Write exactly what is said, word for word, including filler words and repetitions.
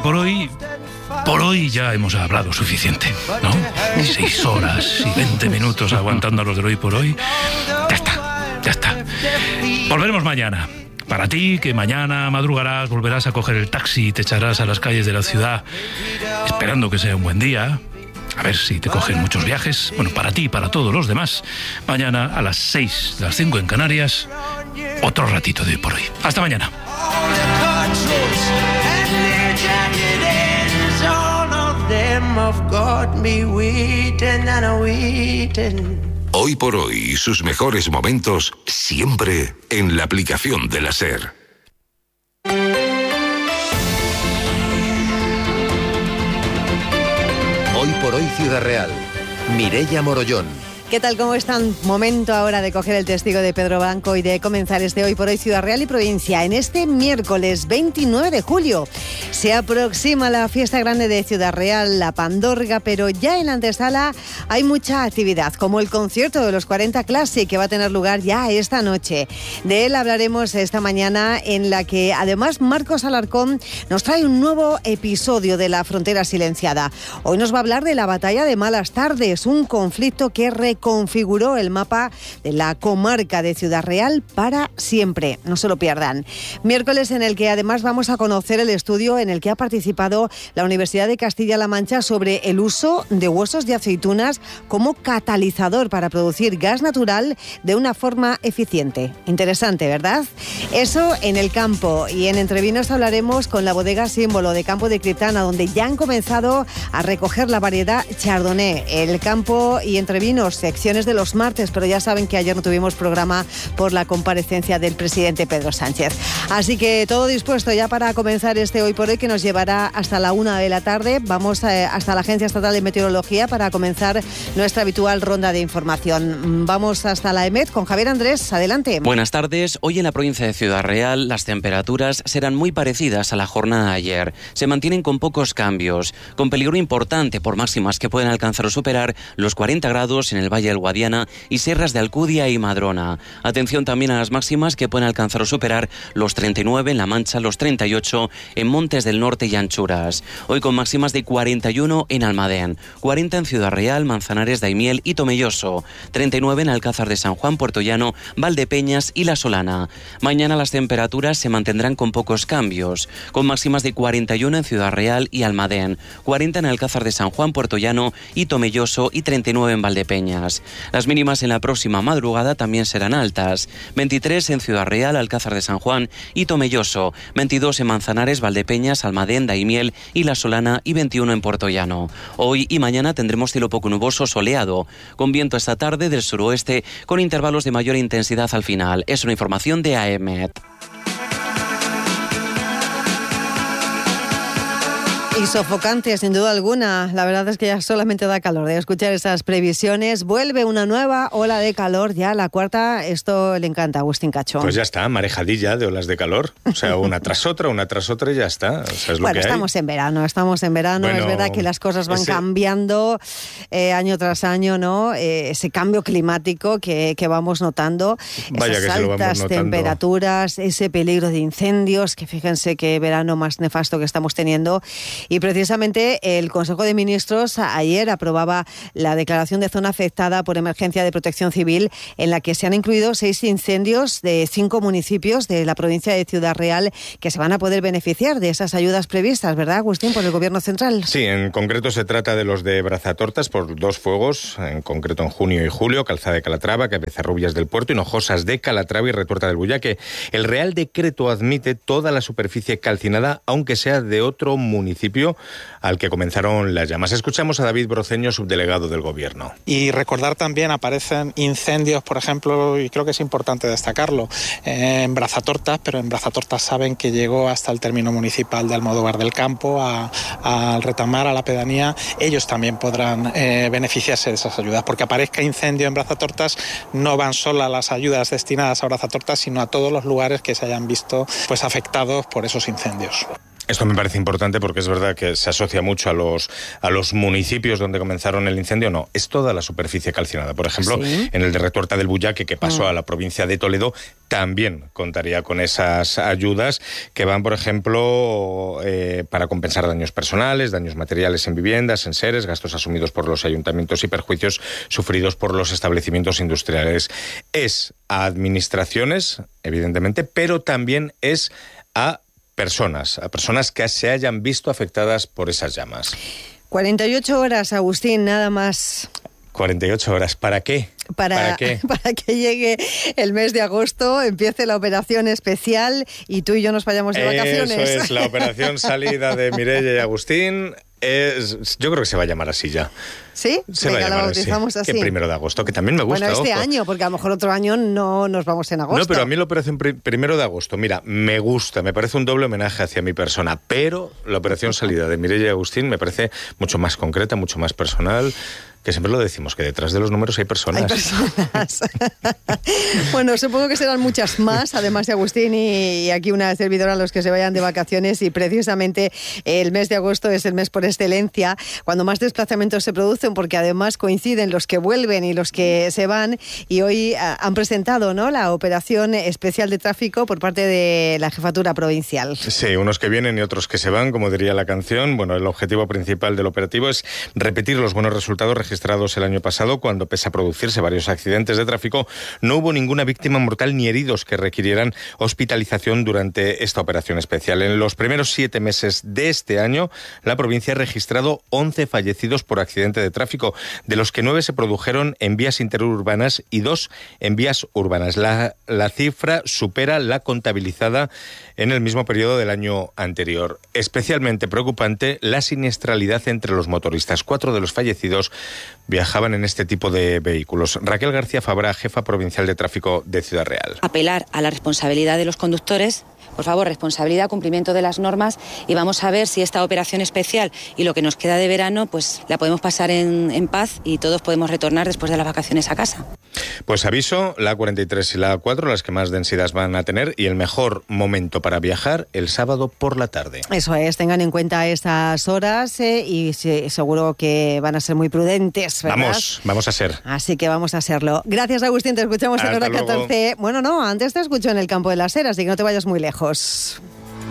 por hoy, por hoy ya hemos hablado suficiente, ¿no? Seis horas y veinte minutos aguantando a los de hoy por hoy. Ya está, ya está. Volveremos mañana. Para ti, que mañana madrugarás, volverás a coger el taxi y te echarás a las calles de la ciudad, esperando que sea un buen día. A ver si te cogen muchos viajes. Bueno, para ti y para todos los demás, mañana a las seis, las cinco en Canarias, otro ratito de hoy por hoy. Hasta mañana. Hoy por hoy y sus mejores momentos siempre en la aplicación de la SER. Hoy por hoy Ciudad Real. Mireia Morollón. ¿Qué tal? ¿Cómo están? Momento ahora de coger el testigo de Pedro Blanco y de comenzar este Hoy por Hoy Ciudad Real y Provincia. En este miércoles veintinueve de julio se aproxima la fiesta grande de Ciudad Real, la Pandorga, pero ya en la antesala hay mucha actividad, como el concierto de los cuarenta Classic que va a tener lugar ya esta noche. De él hablaremos esta mañana, en la que además Marcos Alarcón nos trae un nuevo episodio de La Frontera Silenciada. Hoy nos va a hablar de la batalla de Malas Tardes, un conflicto que configuró el mapa de la comarca de Ciudad Real para siempre. No se lo pierdan. Miércoles en el que además vamos a conocer el estudio en el que ha participado la Universidad de Castilla-La Mancha sobre el uso de huesos de aceitunas como catalizador para producir gas natural de una forma eficiente. Interesante, ¿verdad? Eso en el campo. Y en Entrevinos hablaremos con la bodega símbolo de Campo de Criptana, donde ya han comenzado a recoger la variedad Chardonnay. El campo y Entrevinos, secciones de los martes, pero ya saben que ayer no tuvimos programa por la comparecencia del presidente Pedro Sánchez. Así que todo dispuesto ya para comenzar este Hoy por Hoy, que nos llevará hasta la una de la tarde. Vamos eh, hasta la Agencia Estatal de Meteorología para comenzar nuestra habitual ronda de información. Vamos hasta la EMET con Javier Andrés. Adelante. Buenas tardes. Hoy en la provincia de Ciudad Real las temperaturas serán muy parecidas a la jornada de ayer. Se mantienen con pocos cambios, con peligro importante por máximas que pueden alcanzar o superar los cuarenta grados en el Valle del Guadiana y sierras de Alcudia y Madrona. Atención también a las máximas que pueden alcanzar o superar los treinta y nueve en La Mancha, los treinta y ocho en Montes del Norte y Anchuras. Hoy con máximas de cuarenta y uno en Almadén, cuarenta en Ciudad Real, Manzanares, Daimiel y Tomelloso, treinta y nueve en Alcázar de San Juan, Puertollano, Valdepeñas y La Solana. Mañana las temperaturas se mantendrán con pocos cambios, con máximas de cuarenta y uno en Ciudad Real y Almadén, cuarenta en Alcázar de San Juan, Puertollano y Tomelloso y treinta y nueve en Valdepeñas. Las mínimas en la próxima madrugada también serán altas, veintitrés en Ciudad Real, Alcázar de San Juan y Tomelloso, veintidós en Manzanares, Valdepeñas, Almadén, Daimiel y La Solana y veintiuno en Puertollano. Hoy y mañana tendremos cielo poco nuboso soleado, con viento esta tarde del suroeste con intervalos de mayor intensidad al final. Es una información de A E M E T. Y sofocante, sin duda alguna. La verdad es que ya solamente da calor de escuchar esas previsiones. Vuelve una nueva ola de calor, ya la cuarta. Esto le encanta a Agustín Cachón. Pues ya está, marejadilla de olas de calor. O sea, una tras otra, una tras otra y ya está. O sea, es lo bueno, que estamos hay. en verano, estamos en verano. Bueno, es verdad que las cosas van ese... cambiando eh, año tras año, ¿no? Eh, ese cambio climático que, que vamos notando. Vaya esas que se lo vamos altas notando. temperaturas, ese peligro de incendios, que fíjense qué verano más nefasto que estamos teniendo. Y precisamente el Consejo de Ministros ayer aprobaba la declaración de zona afectada por emergencia de protección civil, en la que se han incluido seis incendios de cinco municipios de la provincia de Ciudad Real que se van a poder beneficiar de esas ayudas previstas, ¿verdad, Agustín, por el Gobierno Central? Sí, en concreto se trata de los de Brazatortas por dos fuegos, en concreto en junio y julio, Calzada de Calatrava, Cabezarrubias del Puerto, Hinojosas de Calatrava y Retuerta del Bullaque. El Real Decreto admite toda la superficie calcinada, aunque sea de otro municipio al que comenzaron las llamas. Escuchamos a David Broceño, subdelegado del Gobierno. Y recordar también, aparecen incendios, por ejemplo, y creo que es importante destacarlo, eh, en Brazatortas, pero en Brazatortas saben que llegó hasta el término municipal de Almodóvar del Campo, a, a, al Retamar, a la pedanía. Ellos también podrán eh, beneficiarse de esas ayudas, porque aparezca incendio en Brazatortas, no van solo las ayudas destinadas a Brazatortas, sino a todos los lugares que se hayan visto pues afectados por esos incendios. Esto me parece importante porque es verdad que se asocia mucho a los, a los municipios donde comenzaron el incendio. No, es toda la superficie calcinada. Por ejemplo, ¿sí? En el de Retuerta del Bullaque, que pasó mm. a la provincia de Toledo, también contaría con esas ayudas que van, por ejemplo, eh, para compensar daños personales, daños materiales en viviendas, en seres, gastos asumidos por los ayuntamientos y perjuicios sufridos por los establecimientos industriales. Es a administraciones, evidentemente, pero también es a personas, a personas que se hayan visto afectadas por esas llamas. cuarenta y ocho horas, Agustín, nada más. cuarenta y ocho horas, ¿para qué? Para, ¿Para qué? Para que llegue el mes de agosto, empiece la operación especial y tú y yo nos vayamos de vacaciones. Eso es, la operación salida de Mireia y Agustín. Es, yo creo que se va a llamar así ya. ¿Sí? Se Venga, va a llamar la bautizamos así. así. Que primero de agosto, que también me gusta. Bueno, este ojo. año, porque a lo mejor otro año no nos vamos en agosto. No, pero a mí la operación pri- primero de agosto, mira, me gusta, me parece un doble homenaje hacia mi persona, pero la operación salida de Mireia y Agustín me parece mucho más concreta, mucho más personal, que siempre lo decimos, que detrás de los números hay personas. Hay personas. Bueno, supongo que serán muchas más, además de Agustín y, y aquí una servidora, los que se vayan de vacaciones, y precisamente el mes de agosto es el mes por excelencia, cuando más desplazamientos se producen, porque además coinciden los que vuelven y los que se van, y hoy a, han presentado, ¿no?, la operación especial de tráfico por parte de la Jefatura Provincial. Sí, unos que vienen y otros que se van, como diría la canción. Bueno, el objetivo principal del operativo es repetir los buenos resultados registrados el año pasado, cuando, pese a producirse varios accidentes de tráfico, no hubo ninguna víctima mortal ni heridos que requirieran hospitalización durante esta operación especial. En los primeros siete meses de este año, la provincia ha registrado once fallecidos por accidente de tráfico, de los que nueve se produjeron en vías interurbanas y dos en vías urbanas. La, la cifra supera la contabilizada en el mismo periodo del año anterior. Especialmente preocupante la siniestralidad entre los motoristas. Cuatro de los fallecidos viajaban en este tipo de vehículos. Raquel García Fabra, jefa provincial de tráfico de Ciudad Real. Apelar a la responsabilidad de los conductores. Por favor, responsabilidad, cumplimiento de las normas, y vamos a ver si esta operación especial y lo que nos queda de verano, pues la podemos pasar en, en paz y todos podemos retornar después de las vacaciones a casa. Pues aviso, la cuarenta y tres y la cuatro, las que más densidad van a tener, y el mejor momento para viajar, el sábado por la tarde. Eso es, tengan en cuenta estas horas eh, y sí, seguro que van a ser muy prudentes, ¿verdad? Vamos, vamos a ser. Así que vamos a serlo. Gracias, Agustín, te escuchamos en hora catorce. Bueno, no, antes te escucho en el Campo de las Heras, así que no te vayas muy lejos.